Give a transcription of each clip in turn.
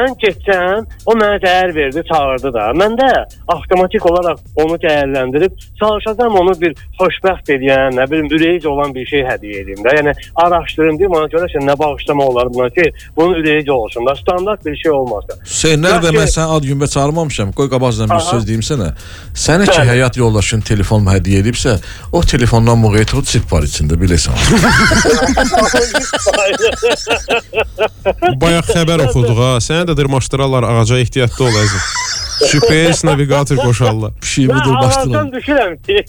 mən geçsəm, o mənə dəyər verdi, çağırdı da. Mən də avtomatik olaraq onu dəyərləndirib çalışacağam onu bir xoşbəxt edən, nə bilim, ürəyici olan bir şey hədiyyə edeyim də. Yəni araşdırım deyim, ona görə nə bağışlama olar buna ki, bunun ürəyici olsun da, standart bir şey olmaz da. Sen nerede mən sən ad günbə çağırmamışam. Qoy qabaqcadan bir söz deyim sənə. Sənə ki həyat yoldaşın telefonla hədiyyə edibsə, o telefondan muğayət o çip var içində, bilirsən. Bayaq xəbər oxuduq ha. Sənə də dırmaşdırarlar, ağaca ehtiyatlı ol əzim. GPS navigator qoşarlar. Bir şey budur başlayalım. Ağacdan düşürəm ki.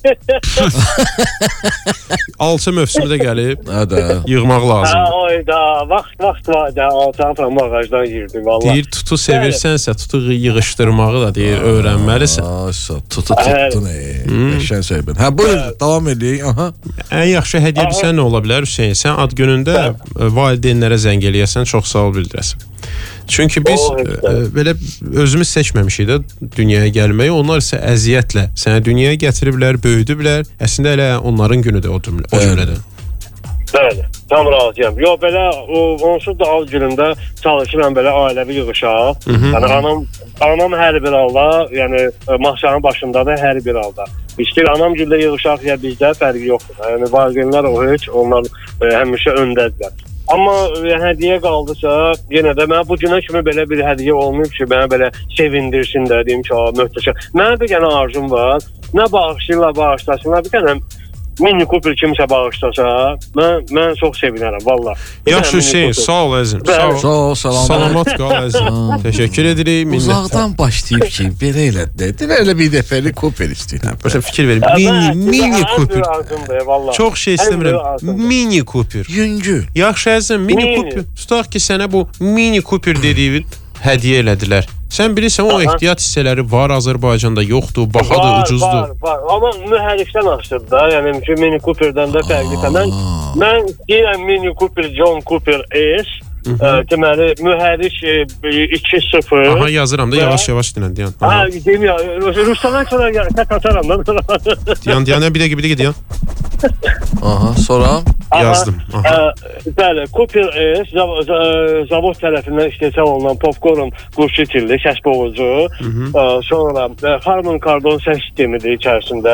Alça mövsümü də gəlib. Hə, yığmaq lazımdır. Oyda, vaxt var da alçan tam ağacdan girdim vallahi. Deyir, tutu sevirsənsə, tutu yığışdırmağı da deyir, öyrənməlisən. Tutu tuttun eşən söybən. Hə, buyur, davam edək. Aha. Ən yaxşı hədiyyə bilsən nə ola bilər Hüseyin? Sən ad günündə valideynlərə zəng eləyəsən, çox sağ ol bildirəsən. Çünki biz belə özümüz seçməmişik də dünyaya gəlməyi, onlar isə əziyyətlə sənə dünyaya gətiriblər, böyüdüblər. Əslində elə onların günüdür o cümlədə. Bəli, tam razıyam. Yox, belə onsuz da ad günündə çalışıram belə ailəvi yığışaq. Yəni anam hər bir halda, yəni masanın başındadır hər bir halda. İşte anam güllə yığışaq ya bizdə fərqi yoxdur. Yəni valideynlər o heç, onlar həmişə öndədirlər. Amma hədiyyə qaldısa, yenə də mən bu günə kimi belə bir hədiyyə olmayıb ki, mənə belə sevindirsin də, deyim ki, möhtəşəm. Mənə bir dənə arzum var, nə bağışlasınlar, bir dənə Mini Cooper kimsə bağışlasa, mən çox sevinərəm, valla. Yaxşı Hüseyin, sağ ol əzim. Sağ ol, salamat qal əzim. Təşəkkür edirik. Uzaqdan başlayıb ki, belə elədi. Elə bir dəfəli Cooper istəyirəm. Başa fikir verim. Mini Cooper. Çox şey istəmirəm. Mini Cooper. Yüngül. Yaxşı əzim, Mini Cooper. Tutaq ki, sənə bu Mini Cooper dediyin hədiyyə elədilər. Sən bilirsən, o ehtiyat hissələri var Azərbaycanda, yoxdur, baxadır, ucuzdur. Var. Amma mühərrikdən açdır da, yəni ki, Mini Cooper'dan da fərqli. Mən deyirəm Mini Cooper, John Cooper S, deməli, mühərrik 2-0. Aha, yazıram da, yavaş-yavaş dinən, deyən. Ha, deyim ya, Rustadan sonra tək atarım da. Deyən, bir dəqiqə deyən. Aha, sonra? Yazdım. Bəli, Cooper S, zavod tərəfindən istehsal olunan popcorn qurşitilli, səs boğucu, sonra Harman Kardon səs sistemidir içərisində.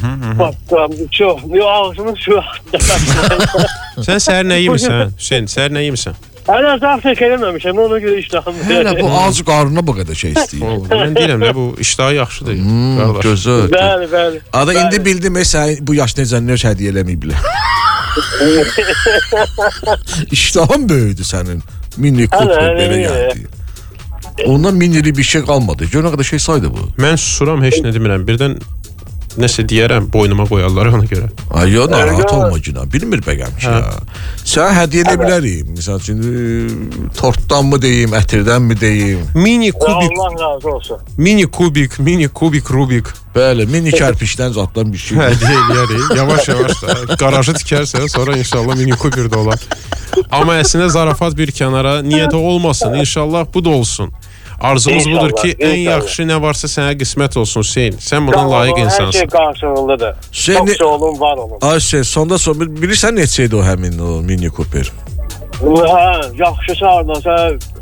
Çox, ağzımın şu Sən səhər nə yemirsən, Hüseyin, səhər nə yemirsən? Hələ zaxtək eləməmişəm, ona görə iştahım. Hələ bu azı qarnına bu qədər şey istəyir. Mən deyirəm də, bu iştahı yaxşıdır. Gözəl. Bəli. Ada indi bildim, sən bu yaş necə nöş hədiyyə eləməyiblər. İştahın böyüdü sənin. Mini Cooper belə gəldi. Ondan minili bir şey qalmadı. Gör nə qədər şey saydı bu. Mən susuram, heç nə demirəm. Birdən nəsə deyərəm, boynuma qoyarlar ona görə. Ay, yo, narahat olma günah. Bilmir bəqəmiş ya. Sən hədiyyə edə bilərim. Misal üçün, tortdan mı deyim, ətirdən mi deyim? Mini kubik. Allah razı olsun. Mini kubik, Rubik. Bəli, mini kərpişdən zatdan bir şey. Hədiyyə eləyərik. Yavaş-yavaş da. Qarajı tikərsə, sonra inşallah Mini Cooper də olar. Amma əslində zarafat bir kənara, niyyət olmasın. İnşallah bu da olsun. Arzumuz budur ki, ən yaxşı nə varsa sənə qismət olsun Hüseyin. Sən buna layiq insansın. Hər şey qarşılığındadır. Çox olun, var olun. Ay şey, sonda bilirsən neçəydi o həmin o Mini Cooper? Yaxşısı hardasa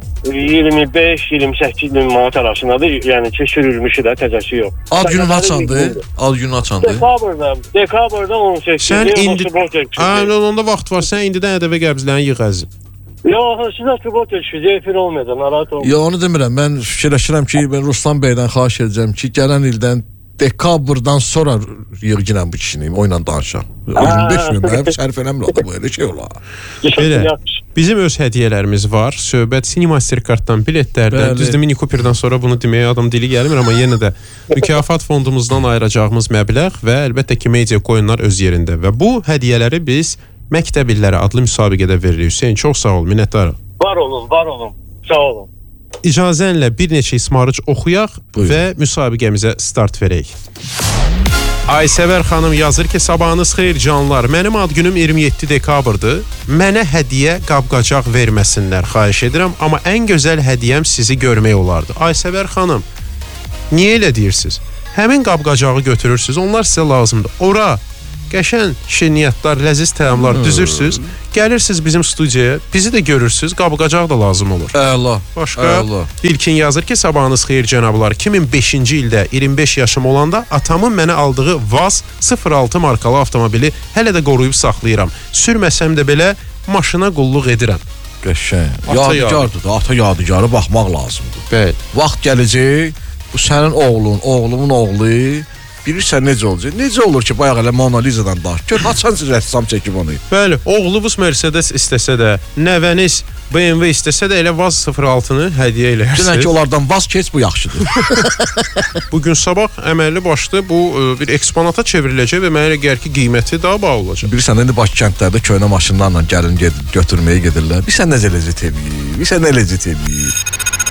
25-28 bin manat arasındadır. Yəni ki, sürülmüşü də, təzəsi yox. Ad günün açandı? Dekabrda 18. Sən indi... Onda vaxt var, sən indidən ədəvə qəbzlərini yığ əzim. Yox, sizə sübut etmişiz, efir olmayacaq, narahat olmayacaq. Ya onu demirəm, mən fikirləşirəm ki, ben Ruslan bəydən xahiş edəcəm ki, gələn ildən dekabrdan sonra yığginəm bu kişini, oyla danışaq. 25 min mənim sərf eləmir, bu elə şey olar. Belə, bizim öz hədiyyələrimiz var. Söhbət Cinemastercarddan, biletlərdən, düzdür Mini Cooper'dan sonra bunu deməyə adam dili gəlmir, amma yenə də mükafat fondumuzdan ayıracağımız məbləğ və əlbəttə ki, media coinlar öz yerində və bu hədiyyələri biz Məktəb illəri adlı müsabiqədə verilir. Hüseyin, çox sağ ol, minnətdarım. Var olun, sağ olun. İcazənlə bir neçə ismarıc oxuyaq və müsabiqəmizə start verək. Aysəvər xanım yazır ki, sabahınız xeyir canlar. Mənim ad günüm 27 dekabrdır. Mənə hədiyyə qab-qacaq verməsinlər, xahiş edirəm. Amma ən gözəl hədiyyəm sizi görmək olardı. Aysəvər xanım, niyə elə deyirsiniz? Həmin qab-qacağı götürürsünüz, onlar sizə lazımdır. Ora qəşəng şirniyyatlar, ləziz təamlar düzürsüz, gəlirsiniz bizim studiyaya, bizi də görürsüz, qabıqacaq da lazım olur. Əla. Başqa Əla. İlkin yazır ki, sabahınız xeyir cənablar. 2005-ci ildə 25 yaşım olanda atamın mənə aldığı Vaz 06 markalı avtomobili hələ də qoruyub saxlayıram. Sürməsəm də belə maşına qulluq edirəm. Qəşəng. Ata Yadigardır da, ata yadigarı baxmaq lazımdır. Bəli. Vaxt gələcək, bu sənin oğlun, oğlumun oğlu, bilirsən necə olacaq? Necə olur ki, bayaq elə Mona Lisa'dan daş. Gör, haçan rəssam çəkib onu. Bəli, oğlunuz Mercedes istəsə də, nəvəniz BMW istəsə də elə Vaz 06-nı hədiyyə Denən ki, eləyərsiniz. onlardan vaz keç, bu yaxşıdır. Bugün sabah əməlli başlı bu bir eksponata çevriləcək və mənə elə gəlir ki, qiyməti daha bağlı olacaq. Bilirsən, indi Bakı kəndlərdə köhnə maşınlarla gəlin götürməyə gedirlər. Bilirsən necə ləzzət eləyir, bilirsən nə ləzzət eləyir.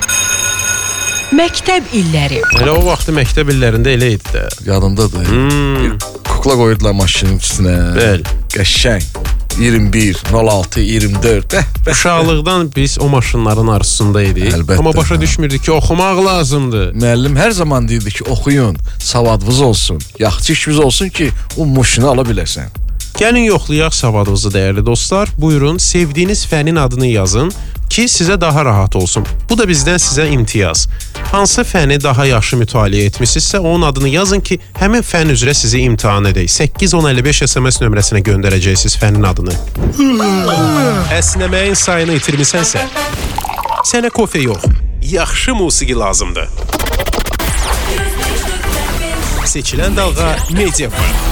Məktəb illəri. Elə o vaxtı məktəb illərində elə idi də. Yadımdadır. Bir kukla qoyurdular maşının üstünə. Bəli. Qəşəng. 21, 06, 24. Uşaqlıqdan biz o maşınların arzusunda idik. Əlbəttə. Amma başa düşmürdük ki, oxumaq lazımdır. Müəllim hər zaman deyirdi ki, oxuyun, savadınız olsun, yaxşı işiniz olsun ki, o maşını ala bilərsən. Gəlin yoxlayaq savadınızı dəyərli dostlar. Buyurun, sevdiyiniz fənin adını yazın ki, sizə daha rahat olsun. Bu da bizdən sizə imtiyaz. Hansı fəni daha yaxşı mütaliə etmisinizsə, onun adını yazın ki, həmin fən üzrə sizi imtahan edək. 81055 SMS nömrəsinə göndərəcəksiniz fənin adını. Əsnəməyin sayını itirmisənsə, sənə kofe yox, yaxşı musiqi lazımdır. Seçilən dalğa Mediafon.